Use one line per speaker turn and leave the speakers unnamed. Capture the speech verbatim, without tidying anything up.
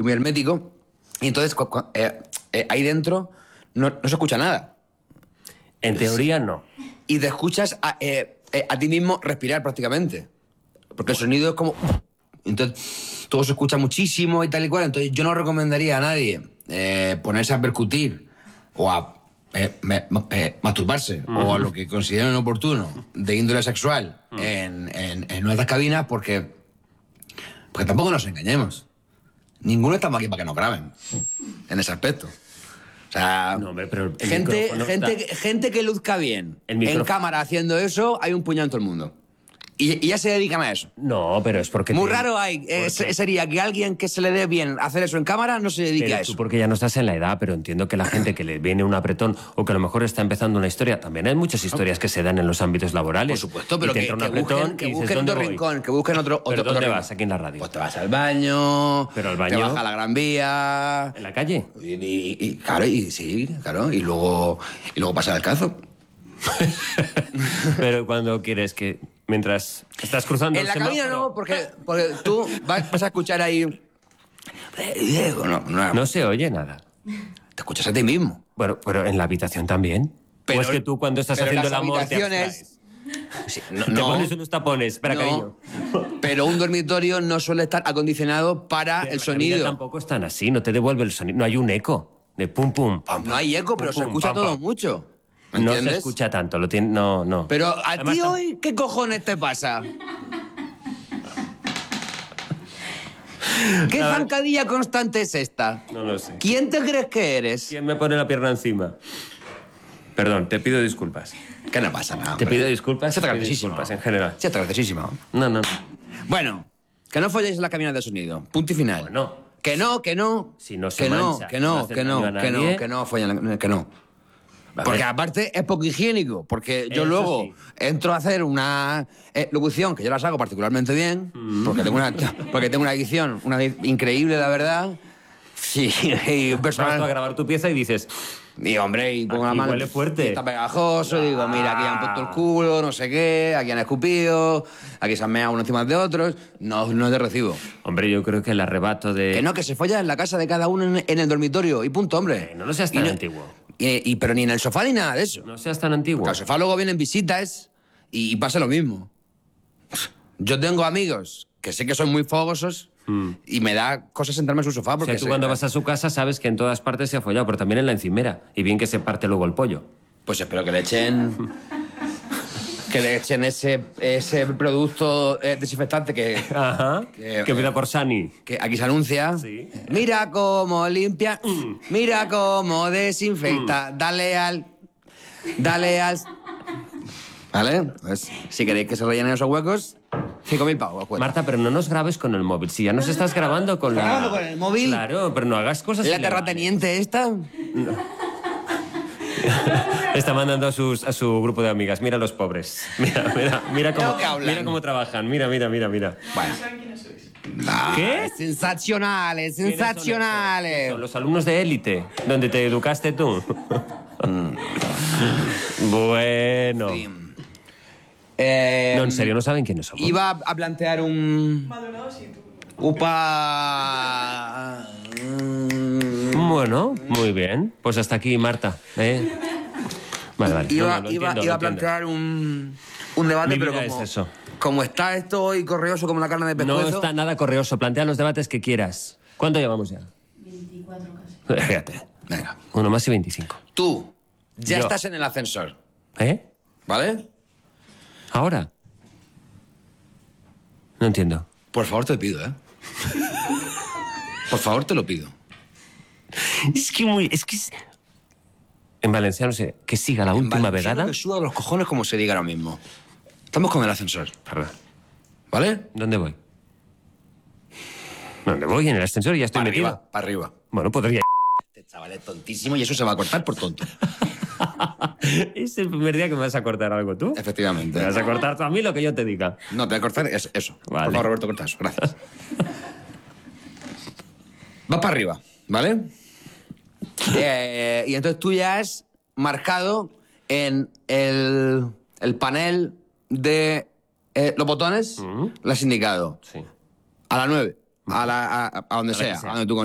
muy hermético, y entonces cu- cu- eh, eh, ahí dentro no, no se escucha nada.
En teoría, no.
Y te escuchas a, eh, eh, a ti mismo respirar prácticamente. Porque el sonido es como... Entonces, todo se escucha muchísimo y tal y cual. Entonces, yo no recomendaría a nadie eh, ponerse a percutir o a eh, me- eh, masturbarse uh-huh. o a lo que consideren oportuno de índole sexual uh-huh. en, en, en nuestras cabinas porque, porque tampoco nos engañemos. Ninguno estamos aquí para que nos graben en ese aspecto. O sea,
no, hombre, pero el
gente, gente,
está...
gente que luzca bien
el micrófono...
en cámara haciendo eso, hay un puñado en todo el mundo. Y, y ya se dedican a eso.
No, pero es porque...
Muy
te...
raro hay, eh, sería que alguien que se le dé bien hacer eso en cámara no se dedique
pero
a eso.
Tú porque ya no estás en la edad, pero entiendo que la gente que le viene un apretón o que a lo mejor está empezando una historia, también hay muchas historias que se dan en los ámbitos laborales.
Por supuesto, pero que,
un
que
apretón
busquen, que
dices,
busquen otro voy? rincón, que busquen otro, otro
¿Pero
otro
dónde
rincón.
vas aquí en la radio?
Pues te vas al baño,
pero al baño
te vas a la Gran Vía...
¿En la calle?
Y, y, y claro, y sí, claro, y luego, y luego pasa el cazo.
Pero cuando quieres que... Mientras estás cruzando
en
el
la
semáforo...
cabina no, porque, porque tú vas, vas a escuchar ahí... No, no,
no se oye nada.
Te escuchas a ti mismo.
Bueno, pero en la habitación también.
Pero,
¿O es que tú cuando estás haciendo el amor te abstraes?
Sí, no,
te
no,
pones unos tapones, espera,
no,
cariño.
Pero un dormitorio no suele estar acondicionado para
pero
el
la
sonido.
Tampoco están así, no te devuelve el sonido. No hay un eco de pum, pum.
Pam, no hay eco, pero
pum,
se escucha
pam,
todo
pam.
mucho.
No se escucha tanto, lo tiene, no, no.
Pero a
Además,
ti
tam...
hoy, ¿qué cojones te pasa? ¿Qué
no,
zancadilla constante es esta?
No lo sé.
¿Quién te crees que eres?
¿Quién me pone la pierna encima? Perdón, te pido disculpas.
Que no pasa nada.
Te
hombre.
pido disculpas.
Sí,
te pido
graciosísimo.
disculpas en general.
Sí, está graciosísimo.
No, no, no.
Bueno, que no folléis en la cabina de sonido. Punto y final.
Bueno.
Que no, que no.
Si no se
que no,
mancha,
que no,
no hace
que no,
daño a
que no,
nadie.
que no, follen, que no. Porque aparte es poco higiénico, porque yo
Eso
luego
sí.
entro a hacer una eh, locución que yo las hago particularmente bien, mm. porque, tengo una, porque tengo una edición una increíble, la verdad. Sí, y un personal...
Vas a grabar tu pieza y dices...
Y hombre, y pongo
aquí
la mano...
huele fuerte.
Y está pegajoso, y digo, mira, aquí han puesto el culo, no sé qué, aquí han escupido, aquí se han meado unos encima de otros. No, no es de recibo.
Hombre, yo creo que el arrebato de...
Que no, que se folla en la casa de cada uno en, en el dormitorio, y punto, hombre.
Eh, no, no seas tan
y no,
antiguo.
Y, y, pero ni en el sofá ni nada de eso.
No seas tan antiguo.
Al sofá luego vienen visitas y, y pasa lo mismo. Yo tengo amigos que sé que son muy fogosos mm. y me da cosas sentarme en su sofá. Porque
o sea, tú
sé,
cuando vas a su casa sabes que en todas partes se ha follado, pero también en la encimera. Y bien que se parte luego el pollo.
Pues espero que le echen... que le echen ese, ese producto eh, desinfectante que...
Ajá, que, que pida por Sani.
Que aquí se anuncia.
Sí.
Mira cómo limpia, mm. mira cómo desinfecta, mm. dale al... Dale al... ¿Vale? Pues si queréis que se rellenen esos huecos, cinco mil pavos. Cuenta.
Marta, pero no nos grabes con el móvil. Si ya nos estás grabando con la...
¿Grabando con el móvil?
Claro, pero no hagas cosas
¿La terrateniente esta? No.
Está mandando a, sus, a su grupo de amigas. Mira a los pobres. Mira, mira, mira cómo, mira cómo trabajan. Mira, mira, mira, mira.
Bueno.
Ah, ¿qué?
Sensacionales, sensacionales.
Son, son los alumnos de élite, donde te educaste tú. Bueno. Sí.
Eh,
no, en serio, no saben quiénes somos.
Iba a plantear un... Upa...
Bueno, muy bien. Pues hasta aquí, Marta. ¿eh? Vale, vale.
Iba,
no, no,
iba,
entiendo,
iba a plantear un, un debate,
Mi
pero
vida
como,
es eso.
como está esto hoy correoso como la carne de pescuezo...
No está nada correoso. Plantea los debates que quieras. ¿Cuánto llevamos ya?
veinticuatro casi.
Fíjate.
Venga.
Uno más y veinticinco.
Tú ya
Yo.
estás en el ascensor.
¿Eh?
¿Vale?
¿Ahora? No entiendo.
Por favor, te pido, ¿eh? Por favor, te lo pido.
Es que muy... Es que... Es... En Valencia, no sé, que siga la última vegada.
Me suda los cojones como se diga ahora mismo. Estamos con el ascensor.
Perdón.
¿Vale?
¿Dónde voy? ¿Dónde voy? En el ascensor y ya estoy
Para
metido.
arriba, para arriba.
Bueno, podría...
Este chaval es tontísimo y eso se va a cortar por tonto.
¿Es el primer día que me vas a cortar algo tú?
Efectivamente.
¿Me vas a cortar tú a mí lo que yo te diga?
No, te voy a cortar es eso.
Vale.
Por favor, Roberto, corta eso. Gracias. Vas para arriba, ¿vale? Eh, y entonces tú ya has marcado en el, el panel de eh, los botones,
Mm.
lo has indicado.
Sí.
A las nueve, a, la, a, a donde
A la que
sea,
sea.
a donde tú